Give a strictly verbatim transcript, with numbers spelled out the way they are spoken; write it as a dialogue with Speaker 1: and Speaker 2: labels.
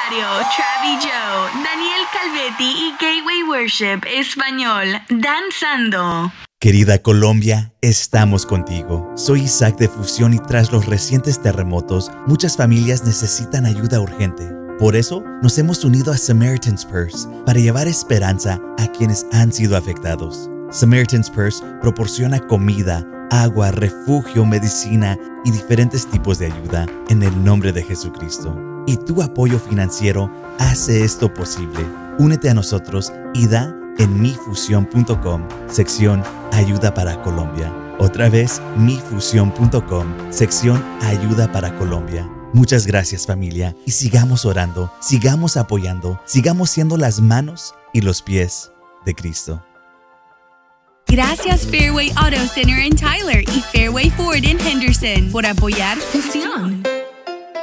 Speaker 1: Mario, Travi Joe, Daniel Calvetti y Gateway Worship Español, danzando.
Speaker 2: Querida Colombia, estamos contigo. Soy Isaac de Fusión y tras los recientes terremotos, muchas familias necesitan ayuda urgente. Por eso, nos hemos unido a Samaritan's Purse para llevar esperanza a quienes han sido afectados. Samaritan's Purse proporciona comida, agua, refugio, medicina y diferentes tipos de ayuda en el nombre de Jesucristo. Y tu apoyo financiero hace esto posible. Únete a nosotros y da en mifusión punto com, sección Ayuda para Colombia. Otra vez, mifusión punto com, sección Ayuda para Colombia. Muchas gracias, familia, y sigamos orando, sigamos apoyando, sigamos siendo las manos y los pies de Cristo.
Speaker 3: Gracias Fairway Auto Center en Tyler y Fairway Ford en Henderson por apoyar Fusión.